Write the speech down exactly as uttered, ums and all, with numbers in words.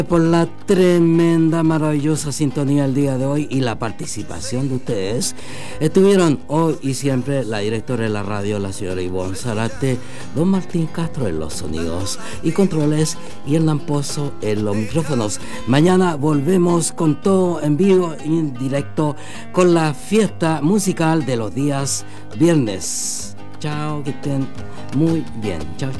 Por la tremenda, maravillosa sintonía el día de hoy y la participación de ustedes. Estuvieron hoy y siempre la directora de la radio, la señora Ivonne Zarate, don Martín Castro en los sonidos y controles y el Lamposo en los micrófonos. Mañana volvemos con todo en vivo y en directo con la fiesta musical de los días viernes. Chao, que estén muy bien. Chao, chao.